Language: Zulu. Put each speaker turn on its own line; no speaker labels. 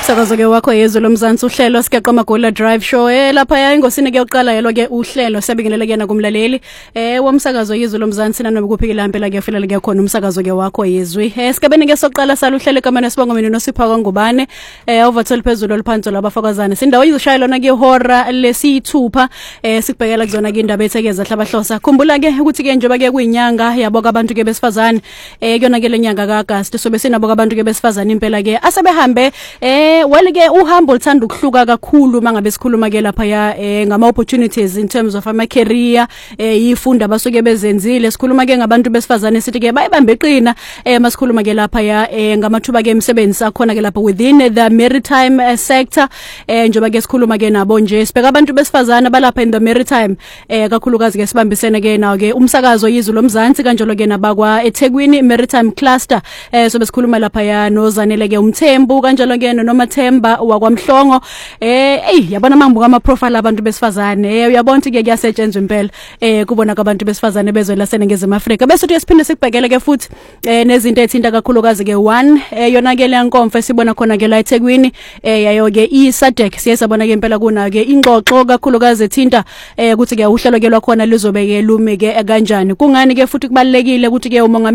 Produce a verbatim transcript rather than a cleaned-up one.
Sakazo ke wakho yezwe lomzansi uhlelo sigeqa Magola Drive Show eh lapha ya ingosini ke uqala yelo ke uhlelo siyabingelela ke na kumlaleli eh womsakazo yezwe lomzansi nanobe kuphikela impela ke fela ke khona umsakazo ke wakho yezwe eh sikabene ke soqala saluhlele kamane sibonga mina noSipha kwaNgubane eh overthole phezulu oluphansi labafakazana sindawo izishaya lona ke ihora lesithupha eh sikubhekela kuzona ke indaba ethekeza hlabahlosa khumbula ke ukuthi ke njengoba ke kuyinyanga yabo abantu ke besifazane eh kuyona ke lenyanga kaAugust sobe sinabo abantu ke besifazane impela ke asebehambe eh well ke uhambo lithanda ukuhluka kakhulu mangabe sikhuluma ke lapha ya eh, ngama opportunities in terms of ama career eh ifunda basuke bezenzile sikhuluma ke ngabantu besifazane sithi ke bayibambe iqina eh masikhuluma ke lapha ya eh, ngamathuba ke emsebenzi akhona ke lapha within the maritime uh, sector eh njoba ke sikhuluma ke nabo nje sibeka abantu besifazane balapha in the maritime eh kakhulukazi ke sibambisene ke nawo ke umsakazo yizwe lomzansi kanjalo ke nabakwa eThekwini maritime cluster eh so besikhuluma lapha ya noZanele ke umthembu kanjalo ke noma Themba wakwamhlongo eh hey yabona mambuka ama profile abantu besifazane eh uyabona ke kuyasetshenzwa impela eh kubona abantu besifazane bezwe la senengezema Afrika bese uthi siphinde sikubhekele ke futhi eh nezinto ethinta kakhulukazi ke one eh yona ke leyankonfe sibona khona ke la eThekwini eh yayo ke iSadek siyasabona ke impela kuna ke ingxoxo kakhulukazi ethinta eh ukuthi ke uhlelo ke lwakhona lizobe ke lume ke kanjani kungani ke futhi kubalekile ukuthi ke umongameli